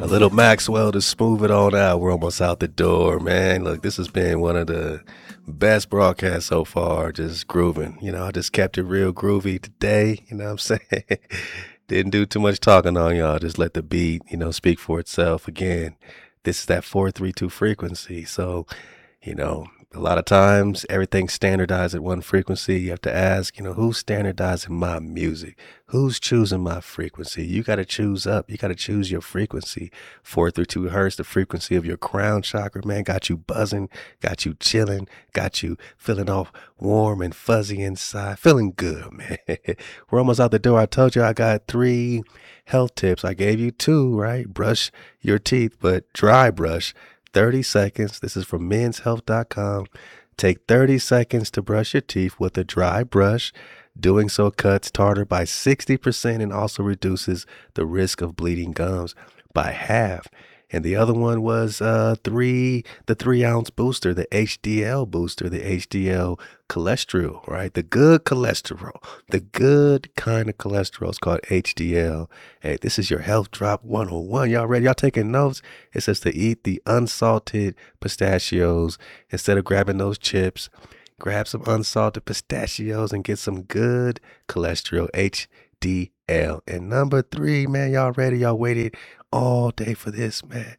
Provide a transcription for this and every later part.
Little Maxwell to smooth it on out. We're almost out the door, man. Look, this has been one of the best broadcasts so far. Just grooving. I just kept it real groovy today. You know what I'm saying? Didn't do too much talking on y'all. Just let the beat, speak for itself. Again, this is that 432 frequency. So, you know, a lot of times everything's standardized at one frequency. You have to ask, who's standardizing my music? Who's choosing my frequency? You got to choose up. You got to choose your frequency. 432 hertz, the frequency of your crown chakra, man, got you buzzing, got you chilling, got you feeling all warm and fuzzy inside, feeling good, man. We're almost out the door. I told you I got 3 health tips. I gave you 2, right? Brush your teeth, but dry brush. 30 seconds. This is from menshealth.com. Take 30 seconds to brush your teeth with a dry brush. Doing so cuts tartar by 60% and also reduces the risk of bleeding gums by half. And the other one was the 3-ounce booster, the HDL booster, the HDL cholesterol, right? The good cholesterol, the good kind of cholesterol is called HDL. Hey, this is your health drop 101. Y'all ready? Y'all taking notes? It says to eat the unsalted pistachios instead of grabbing those chips. Grab some unsalted pistachios and get some good cholesterol, HDL. And number 3, man, y'all ready? Y'all waited all day for this, man.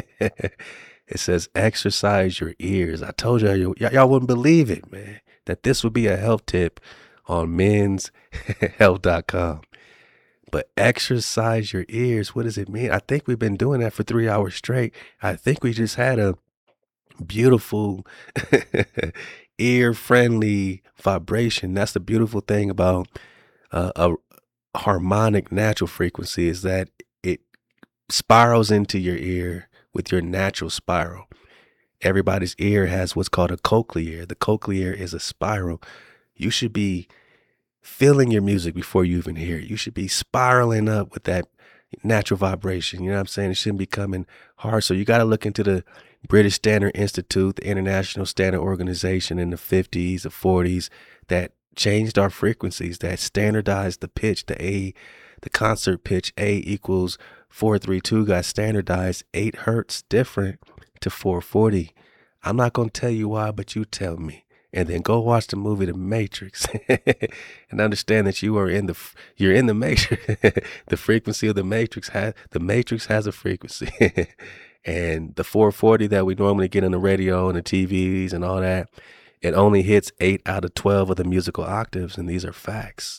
It says exercise your ears. I told y'all wouldn't believe it, man, that this would be a health tip on menshealth.com. But exercise your ears, what does it mean? I think we've been doing that for 3 hours straight. I think we just had a beautiful ear-friendly vibration. That's the beautiful thing about a harmonic natural frequency, is that it spirals into your ear with your natural spiral. Everybody's ear has what's called a cochlear. The cochlear is a spiral. You should be feeling your music before you even hear it. You should be spiraling up with that natural vibration. You know what I'm saying? It shouldn't be coming hard. So you got to look into the British Standard Institute, the International Standard Organization in the 50s, the 40s, that changed our frequencies, that standardized the pitch, the concert pitch, A equals 432 got standardized 8 hertz different to 440. I'm not going to tell you why, but you tell me. And then go watch the movie The Matrix and understand that you're in the Matrix. The frequency of the Matrix has a frequency. And the 440 that we normally get on the radio and the TVs and all that, it only hits 8 out of 12 of the musical octaves. And these are facts.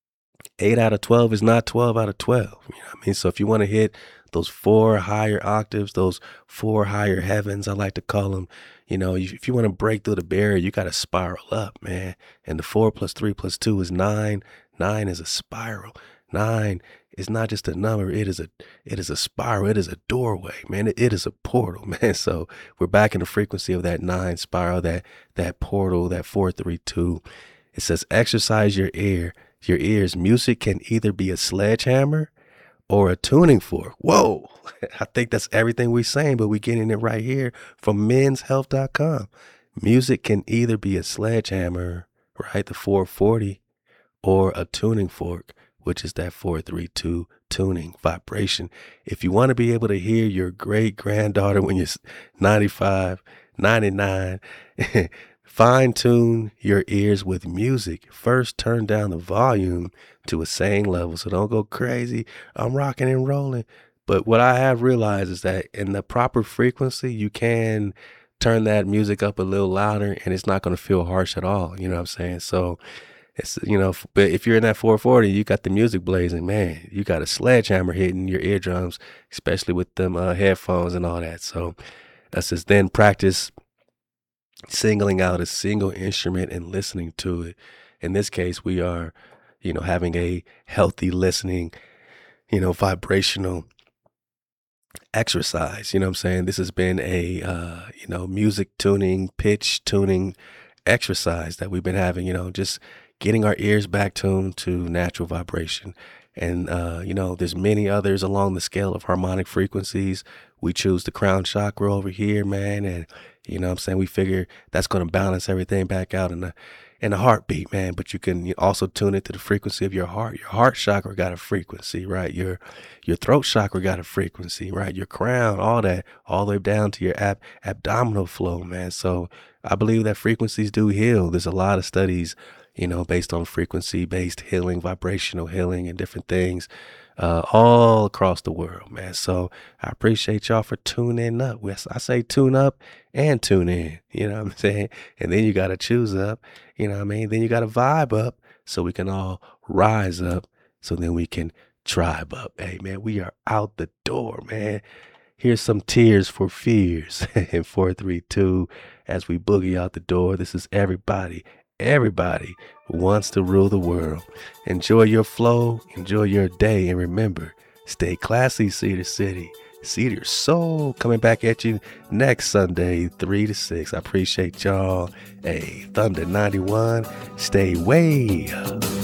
8 out of 12 is not 12 out of 12. You know what I mean? So if you want to hit those 4 higher octaves, those 4 higher heavens, I like to call them, if you want to break through the barrier, you got to spiral up, man. And the 4 plus 3 plus 2 is 9. 9 is a spiral. 9 is not just a number. It is a spiral. It is a doorway, man. It is a portal, man. So we're back in the frequency of that 9 spiral, that portal, that 432. It says exercise your ears. Music can either be a sledgehammer or a tuning fork. Whoa. I think that's everything we're saying, but we're getting it right here from menshealth.com. Music can either be a sledgehammer, right, the 440, or a tuning fork, which is that 432 tuning vibration. If you want to be able to hear your great granddaughter when you're 95, 99, fine tune your ears with music. First, turn down the volume to a sane level, so don't go crazy. I'm rocking and rolling. But what I have realized is that in the proper frequency, you can turn that music up a little louder and it's not going to feel harsh at all. You know what I'm saying? So it's, but if you're in that 440, you got the music blazing, man, you got a sledgehammer hitting your eardrums, especially with them headphones and all that. So that's just then practice singling out a single instrument and listening to it. In this case, we are, having a healthy listening, vibrational exercise. You know what I'm saying? This has been a, music tuning, pitch tuning exercise that we've been having, just getting our ears back tuned to natural vibration. And, there's many others along the scale of harmonic frequencies. We choose the crown chakra over here, man. And, we figure that's going to balance everything back out and the heartbeat, man. But you can also tune into the frequency of your heart. Your heart chakra got a frequency, right? Your throat chakra got a frequency, right? Your crown, all that, all the way down to your abdominal flow, man. So I believe that frequencies do heal. There's a lot of studies, based on frequency-based healing, vibrational healing, and different things, all across the world, man. So I appreciate y'all for tuning up. I say tune up and tune in, you know what I'm saying? And then you got to choose up, you know what I mean? Then you got to vibe up so we can all rise up, so then we can tribe up. Hey, man, we are out the door, man. Here's some tears for fears in 432 as we boogie out the door. This is everybody who wants to rule the world. Enjoy your flow, enjoy your day, and remember, stay classy, Cedar City. Cedar Soul coming back at you next Sunday, 3 to 6. I appreciate y'all. Hey, Thunder 91, stay way up.